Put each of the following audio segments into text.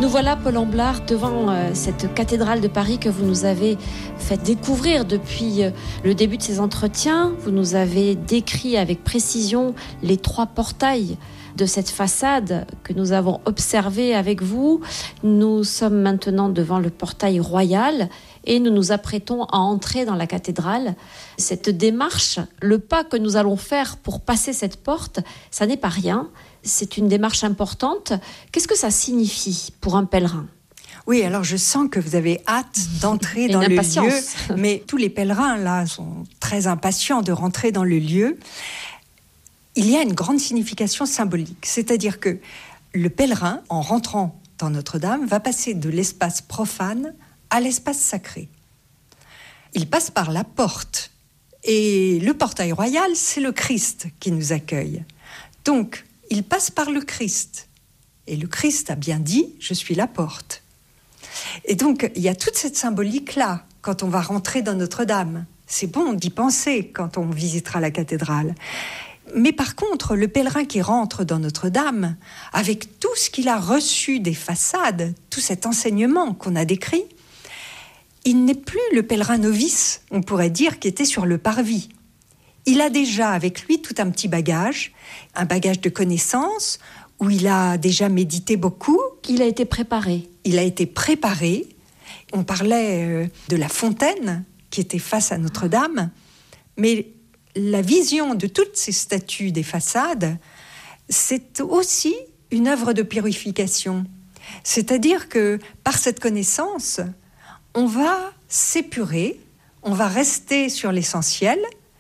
Nous voilà, Paul Amblard, devant cette cathédrale de Paris que vous nous avez fait découvrir depuis le début de ces entretiens. Vous nous avez décrit avec précision les 3 portails de cette façade que nous avons observé avec vous. Nous sommes maintenant devant le portail royal et nous nous apprêtons à entrer dans la cathédrale. Cette démarche, le pas que nous allons faire pour passer cette porte, ça n'est pas rien. C'est une démarche importante. Qu'est-ce que ça signifie pour un pèlerin ? Oui, alors je sens que vous avez hâte d'entrer dans le lieu, mais tous les pèlerins là sont très impatients de rentrer dans le lieu. Il y a une grande signification symbolique, c'est-à-dire que le pèlerin, en rentrant dans Notre-Dame, va passer de l'espace profane à l'espace sacré. Il passe par la porte, et le portail royal, c'est le Christ qui nous accueille. Donc, il passe par le Christ. Et le Christ a bien dit « Je suis la porte ». Et donc, il y a toute cette symbolique-là quand on va rentrer dans Notre-Dame. C'est bon d'y penser quand on visitera la cathédrale. Mais par contre, le pèlerin qui rentre dans Notre-Dame, avec tout ce qu'il a reçu des façades, tout cet enseignement qu'on a décrit, il n'est plus le pèlerin novice, on pourrait dire, qui était sur le parvis. Il a déjà avec lui tout un petit bagage, un bagage de connaissances, où il a déjà médité beaucoup. Il a été préparé. Il a été préparé. On parlait de la fontaine qui était face à Notre-Dame, mais la vision de toutes ces statues des façades, c'est aussi une œuvre de purification. C'est-à-dire que par cette connaissance, on va s'épurer, on va rester sur l'essentiel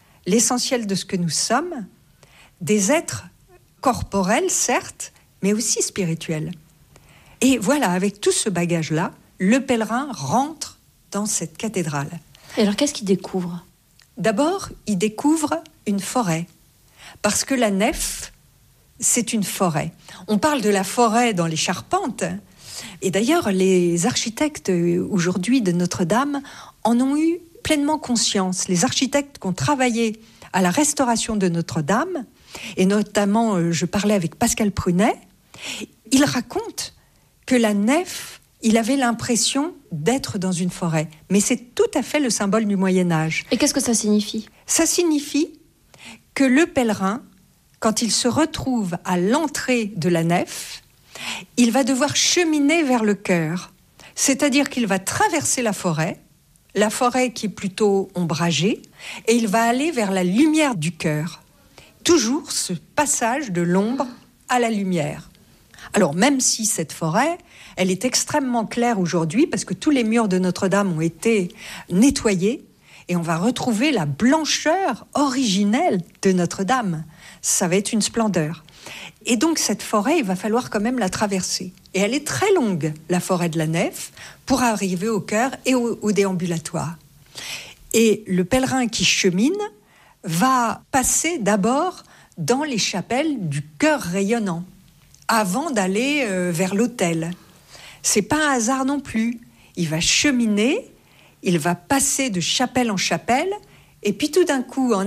de ce que nous sommes, des êtres corporels, certes, mais aussi spirituels. Et voilà, avec tout ce bagage-là, le pèlerin rentre dans cette cathédrale. Et alors, qu'est-ce qu'il découvre ? D'abord, il découvre une forêt, parce que la nef, c'est une forêt. On parle de la forêt dans les charpentes, et d'ailleurs, les architectes aujourd'hui de Notre-Dame en ont eu pleinement conscience. Les architectes qui ont travaillé à la restauration de Notre-Dame, et notamment, je parlais avec Pascal Prunet, il raconte que la nef, il avait l'impression d'être dans une forêt. Mais c'est tout à fait le symbole du Moyen-Âge. Et qu'est-ce que ça signifie ? Ça signifie que le pèlerin, quand il se retrouve à l'entrée de la nef, il va devoir cheminer vers le cœur. C'est-à-dire qu'il va traverser la forêt qui est plutôt ombragée, et il va aller vers la lumière du cœur. Toujours ce passage de l'ombre à la lumière. Alors même si cette forêt, elle est extrêmement claire aujourd'hui, parce que tous les murs de Notre-Dame ont été nettoyés, et on va retrouver la blancheur originelle de Notre-Dame. Ça va être une splendeur. Et donc cette forêt, il va falloir quand même la traverser. Et elle est très longue, la forêt de la nef, pour arriver au cœur et au déambulatoire. Et le pèlerin qui chemine va passer d'abord dans les chapelles du cœur rayonnant, avant d'aller vers l'autel. C'est pas un hasard non plus. Il va cheminer, il va passer de chapelle en chapelle, et puis tout d'un coup, en